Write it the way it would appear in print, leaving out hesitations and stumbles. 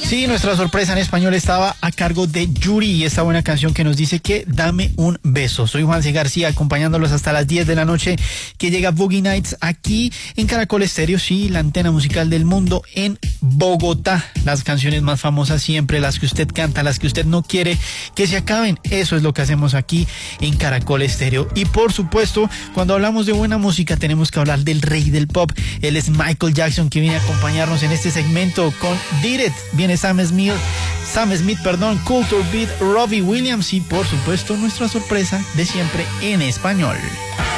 Sí, nuestra sorpresa en español estaba a cargo de Yuri y esta buena canción que nos dice que dame un beso. Soy Juan C. García acompañándolos hasta las 10 de la noche que llega Boogie Nights aquí en Caracol Estéreo, sí, la antena musical del mundo en Bogotá. Las canciones más famosas siempre, las que usted canta, las que usted no quiere que se acaben. Eso es lo que hacemos aquí en Caracol Estéreo. Y por supuesto, cuando hablamos de buena música tenemos que hablar del rey del pop. Él es Michael Jackson, que viene a acompañarnos en este segmento con Did It. Viene Sam Smith, Culture Beat, Robbie Williams y por supuesto nuestra sorpresa de siempre en español.